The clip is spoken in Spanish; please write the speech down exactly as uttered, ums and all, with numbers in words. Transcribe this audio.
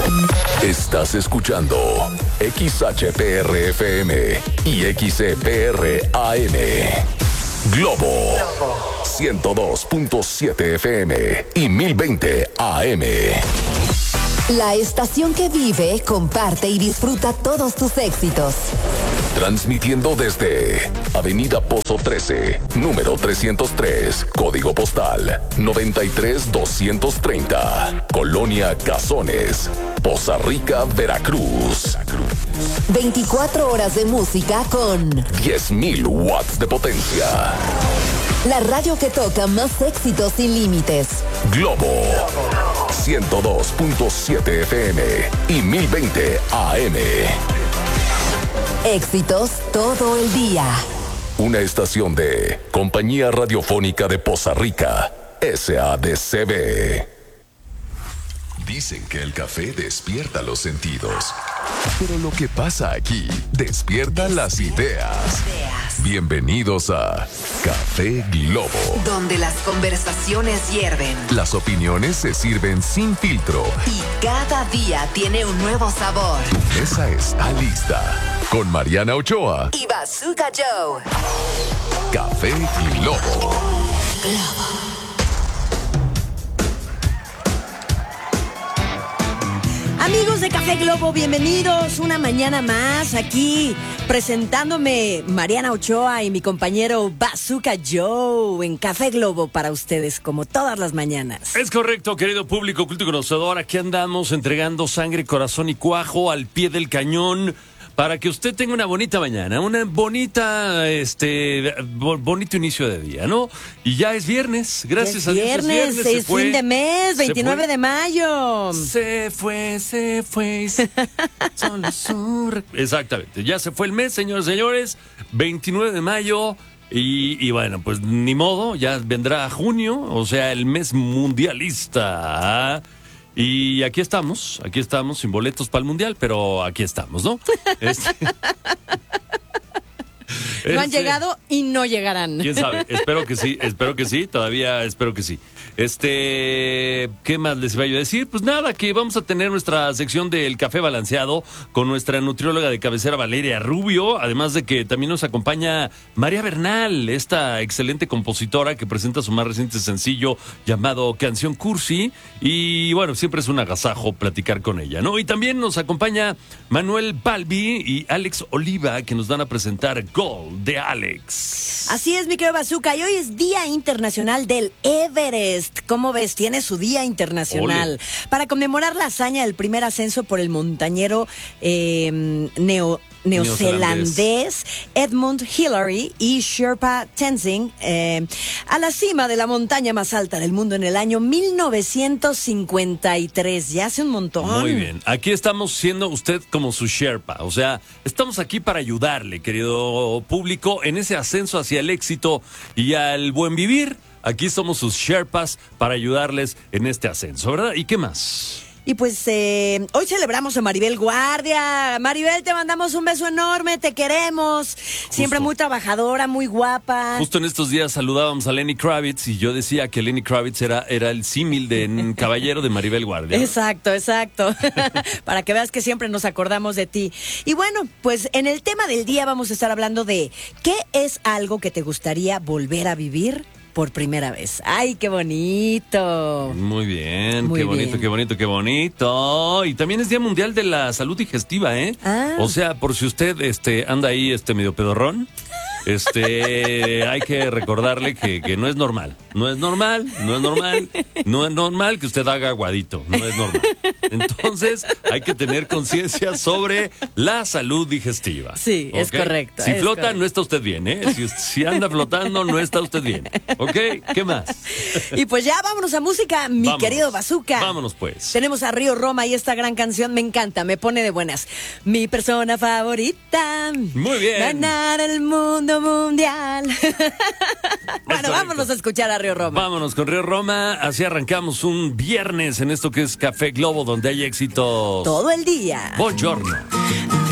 Estás escuchando X H P R F M y X E P R A M. Globo ciento dos punto siete F M y mil veinte A M. La estación que vive, comparte y disfruta todos tus éxitos. Transmitiendo desde Avenida Pozo trece, número trescientos tres, código postal noventa y tres doscientos treinta, Colonia Cazones, Poza Rica, Veracruz. veinticuatro horas de música con diez mil watts de potencia. La radio que toca más éxitos sin límites. Globo ciento dos punto siete F M y mil veinte A M. Éxitos todo el día. Una estación de Compañía Radiofónica de Poza Rica, S A D C B. Dicen que el café despierta los sentidos, pero lo que pasa aquí despierta las ideas. Bienvenidos a Café Globo, donde las conversaciones hierven, las opiniones se sirven sin filtro y cada día tiene un nuevo sabor. Tu mesa está lista con Mariana Ochoa y Bazooka Joe. Café Globo. Globo. Amigos de Café Globo, bienvenidos una mañana más aquí presentándome Mariana Ochoa y mi compañero Bazooka Joe en Café Globo para ustedes como todas las mañanas. Es correcto, querido público culto y conocedor, aquí andamos entregando sangre, corazón y cuajo al pie del cañón para que usted tenga una bonita mañana, una bonita, este, bonito inicio de día, ¿no? Y ya es viernes, gracias a Dios. Viernes, es viernes, es fin de mes, veintinueve de mayo. Se fue, se fue, solo su... Exactamente, ya se fue el mes, señores y señores, veintinueve de mayo. Y, y bueno, pues ni modo, ya vendrá junio, o sea, el mes mundialista. Y aquí estamos, aquí estamos, sin boletos para el mundial, pero aquí estamos, ¿no? Este... No han este... llegado y no llegarán. ¿Quién sabe? Espero que sí, espero que sí, todavía espero que sí. Este, ¿qué más les iba yo a decir? Pues nada, que vamos a tener nuestra sección del café balanceado con nuestra nutrióloga de cabecera Valeria Rubio, además de que también nos acompaña María Bernal, esta excelente compositora que presenta su más reciente sencillo llamado Canción Cursi, y bueno, siempre es un agasajo platicar con ella, ¿no? Y también nos acompaña Manuel Balbi y Alex Oliva, que nos van a presentar Gol de Alex. Así es, mi querido Bazooka, y hoy es Día Internacional del Everest. ¿Cómo ves? Tiene su Día Internacional. Ole. Para conmemorar la hazaña del primer ascenso por el montañero eh, neo, neozelandés Edmund Hillary y Sherpa Tenzing eh, a la cima de la montaña más alta del mundo en el año mil novecientos cincuenta y tres. Ya hace un montón. Muy bien. Aquí estamos siendo usted como su Sherpa. O sea, estamos aquí para ayudarle, querido público, en ese ascenso hacia el éxito y al buen vivir. Aquí somos sus Sherpas para ayudarles en este ascenso, ¿verdad? ¿Y qué más? Y pues eh, hoy celebramos a Maribel Guardia. Maribel, te mandamos un beso enorme, te queremos. Justo. Siempre muy trabajadora, muy guapa. Justo en estos días saludábamos a Lenny Kravitz y yo decía que Lenny Kravitz era, era el símil de caballero de Maribel Guardia. Exacto, exacto. Para que veas que siempre nos acordamos de ti. Y bueno, pues en el tema del día vamos a estar hablando de ¿qué es algo que te gustaría volver a vivir por primera vez? ¡Ay, qué bonito! Muy bien, Muy qué bonito, bien. qué bonito, qué bonito. Y también es Día Mundial de la Salud Digestiva, ¿eh? Ah. O sea, por si usted este, anda ahí este, medio pedorrón, este, hay que recordarle que, que no es normal. No es normal, no es normal, no es normal que usted haga aguadito, no es normal. Entonces, hay que tener conciencia sobre la salud digestiva. Sí, es ¿ok? correcto. Si es flota, correcto. no está usted bien, ¿eh? Si, si anda flotando, no está usted bien. ¿Ok? ¿Qué más? Y pues ya vámonos a música, mi Vámonos. querido Bazooka. Vámonos, pues. Tenemos a Río Roma y esta gran canción me encanta, me pone de buenas. Mi persona favorita. Muy bien. Ganar el mundo mundial. Bueno, correcto. vámonos a escuchar a Río Roma. Vámonos con Río Roma. Así arrancamos un viernes en esto que es Café Globo, donde hay éxitos Todo el día. Buongiorno.